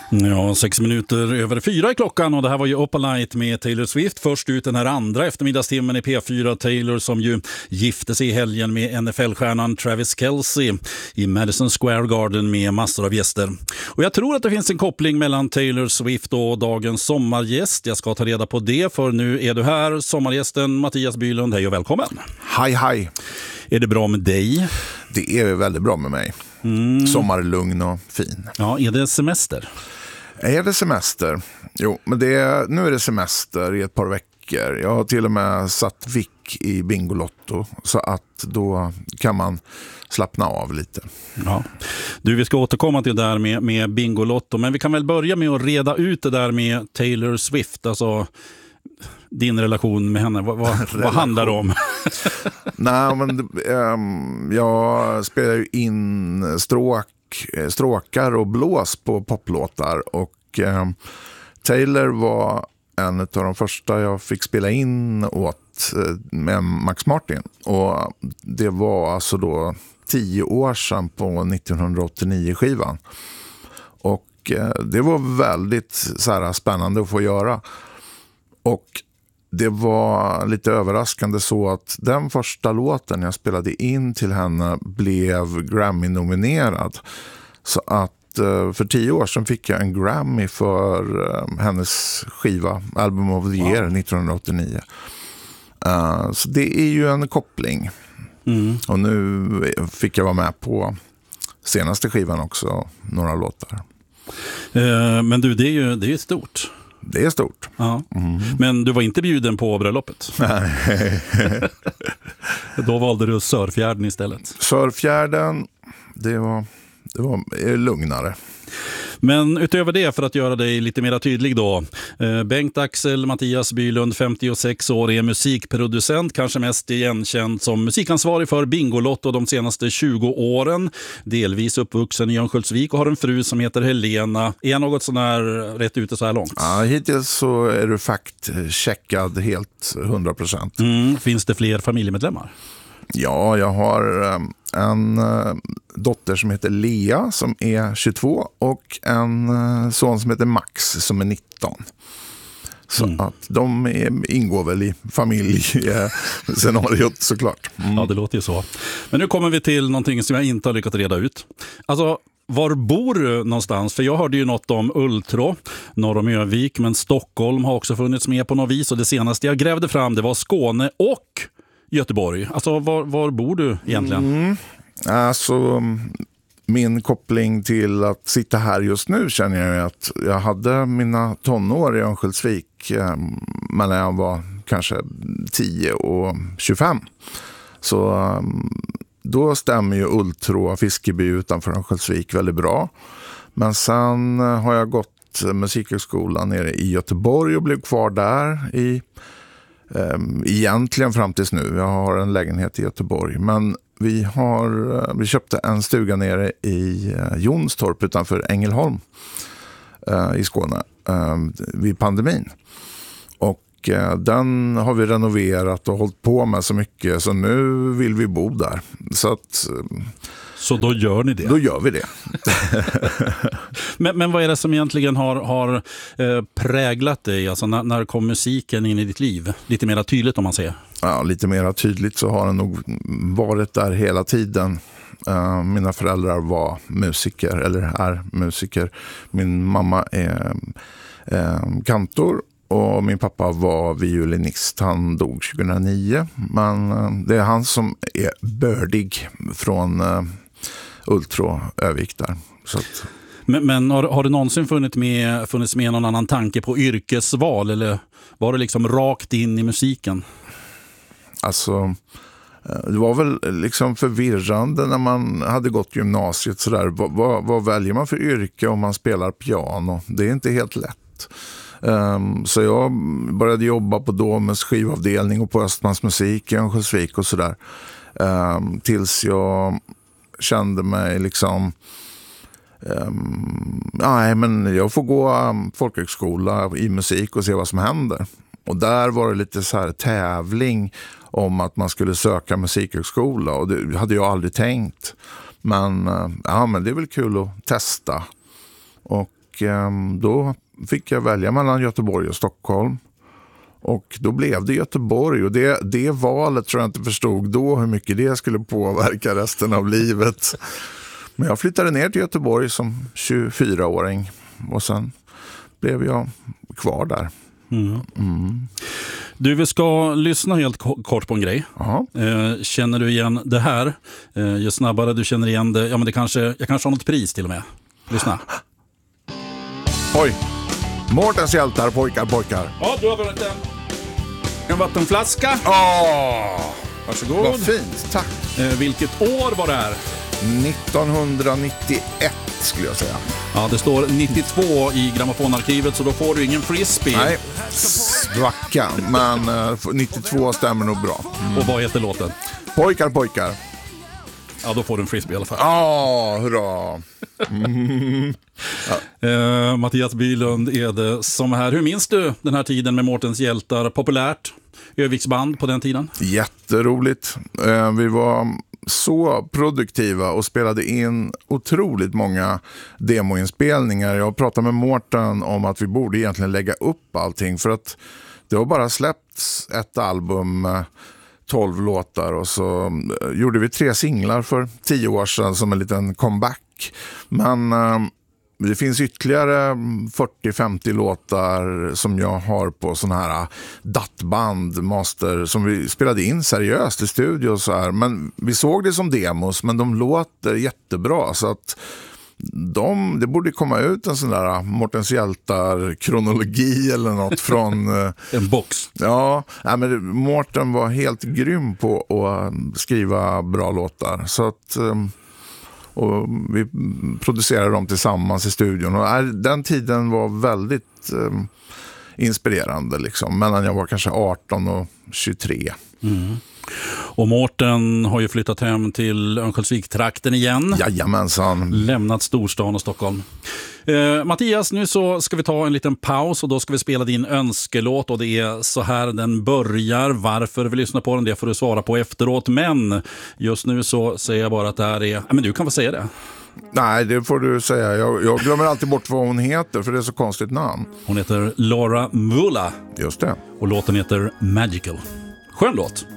Ja, 6 minuter över 4 i klockan och det här var ju Up All Night med Taylor Swift. Först ut den här andra eftermiddagstimmen i P4. Taylor som ju gifte sig i helgen med NFL-stjärnan Travis Kelce i Madison Square Garden med massor av gäster. Och jag tror att det finns en koppling mellan Taylor Swift och dagens sommargäst. Jag ska ta reda på det, för nu är du här, sommargästen Mattias Bylund. Hej och välkommen. Hej. Är det bra med dig? Det är väldigt bra med mig. Sommarlugn och fin. Ja, är det semester? Är det semester? Jo, men nu är det semester i ett par veckor. Jag har till och med satt vick i Bingolotto så att då kan man slappna av lite. Ja. Du, vi ska återkomma till det där med Bingolotto, men vi kan väl börja med att reda ut det där med Taylor Swift, alltså din relation med henne. Vad handlar det om? Nej, men jag spelar ju in stråkar och blås på poplåtar och Taylor var en av de första jag fick spela in åt med Max Martin, och det var alltså då 10 år sedan på 1989-skivan, och det var väldigt så här spännande att få göra, och det var lite överraskande så att den första låten jag spelade in till henne blev Grammy-nominerad. Så att för 10 år sedan fick jag en Grammy för hennes skiva Album of the Year 1989. Så det är ju en koppling. Och nu fick jag vara med på senaste skivan också, några låtar. Men du, det är ju stort. Det är stort. Ja. Men du var inte bjuden på bröllopet? Nej. Då valde du Sörfjärden istället. Sörfjärden, det var lugnare. Men utöver det, för att göra dig lite mer tydlig då. Bengt Axel Mattias Bylund, 56 år, är musikproducent, kanske mest igenkänd som musikansvarig för Bingolotto de senaste 20 åren. Delvis uppvuxen i Örnsköldsvik och har en fru som heter Helena. Är något sån här rätt ute så här långt? Ja, hittills så är du checkad helt 100%. Finns det fler familjemedlemmar? Ja, jag har en dotter som heter Lea som är 22 och en son som heter Max som är 19. Så att de ingår väl i familjescenariot såklart. Ja, det låter ju så. Men nu kommer vi till någonting som jag inte har lyckats reda ut. Alltså, var bor du någonstans? För jag hörde ju något om Ultrå, norr om Övik, men Stockholm har också funnits med på något vis. Och det senaste jag grävde fram, det var Skåne och Göteborg. Alltså, var bor du egentligen? Alltså, min koppling till att sitta här just nu känner jag att jag hade mina tonår i Örnsköldsvik när jag var kanske 10 och 25. Så då stämmer ju Ultrå, Fiskeby utanför Örnsköldsvik väldigt bra. Men sen har jag gått musikhögskolan nere i Göteborg och blev kvar där egentligen fram tills nu. Jag har en lägenhet i Göteborg, men vi köpte en stuga nere i Jonstorp utanför Ängelholm i Skåne vid pandemin. Och den har vi renoverat och hållit på med så mycket, så nu vill vi bo där. Så då gör ni det? Då gör vi det. men vad är det som egentligen har präglat dig? Alltså när kom musiken in i ditt liv? Lite mer tydligt om man säger. Ja, lite mer tydligt så har den nog varit där hela tiden. Mina föräldrar var musiker, eller är musiker. Min mamma är kantor och min pappa var violinist. Han dog 2009, men det är han som är bördig från Ultrå Övik där. Så att... Men har du någonsin funnits med någon annan tanke på yrkesval, eller var det liksom rakt in i musiken? Alltså, det var väl liksom förvirrande när man hade gått gymnasiet sådär. Vad väljer man för yrke om man spelar piano? Det är inte helt lätt. Så jag började jobba på Domus skivavdelning och på Östmans musik i Örnsköldsvik och sådär. Tills jag kände mig liksom nej, men jag får gå folkhögskola i musik och se vad som händer. Och där var det lite så här tävling om att man skulle söka musikhögskola, och det hade jag aldrig tänkt. Men ja, men det är väl kul att testa. Och då fick jag välja mellan Göteborg och Stockholm. Och då blev det Göteborg, och det valet tror jag inte förstod då hur mycket det skulle påverka resten av livet. Men jag flyttade ner till Göteborg som 24-åring och sen blev jag kvar där. Du, vi ska lyssna helt kort på en grej. Känner du igen det här? Ju snabbare du känner igen det, ja men jag kanske har något pris till och med. Lyssna. Oj, Mårtens hjältar, pojkar. Ja, du har vunnit en vattenflaska. Varsågod. Vad fint, tack. Vilket år var det här? 1991 skulle jag säga. Ja, det står 92 i grammofonarkivet, så då får du ingen frisbee. Nej, svacka, men 92 stämmer nog bra. Och vad heter låten? Pojkar. Ja, då får du en frisbee i alla fall. Hurra. Mattias Bylund är det som här. Hur minns du den här tiden med Mårtens hjältar? Populärt Öviksband på den tiden? Jätteroligt. Vi var så produktiva och spelade in otroligt många demoinspelningar. Jag pratade med Mårten om att vi borde egentligen lägga upp allting, för att det har bara släppts ett album, 12 låtar, och så gjorde vi 3 singlar för 10 år sedan som en liten comeback. Men det finns ytterligare 40-50 låtar som jag har på sån här DAT-band, master, som vi spelade in seriöst i studio och så här. Men vi såg det som demos, men de låter jättebra, så att det borde komma ut en sån där Mårtens hjältar-kronologi eller något från en box. Ja, men Mårten var helt grym på att skriva bra låtar, så att och vi producerade dem tillsammans i studion, och den tiden var väldigt inspirerande liksom, mellan jag var kanske 18 och 23. Och Mårten har ju flyttat hem till Örnsköldsvik-trakten igen. Jajamensan. Lämnat storstan och Stockholm. Mattias, nu så ska vi ta en liten paus, och då ska vi spela din önskelåt, och det är så här den börjar. Varför vi lyssnar på den, det får du svara på efteråt, men just nu så säger jag bara att det här är... Men du kan få säga det. Nej, det får du säga. Jag glömmer alltid bort vad hon heter, för det är så konstigt namn. Hon heter Laura Mvula. Just det. Och låten heter Magical. Skön låt.